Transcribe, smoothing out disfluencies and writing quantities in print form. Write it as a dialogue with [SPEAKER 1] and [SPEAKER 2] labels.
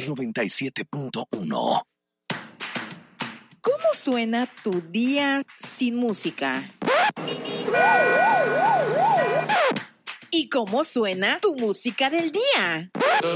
[SPEAKER 1] 97.1.
[SPEAKER 2] ¿Cómo suena tu día sin música? ¿Y cómo suena tu música del día?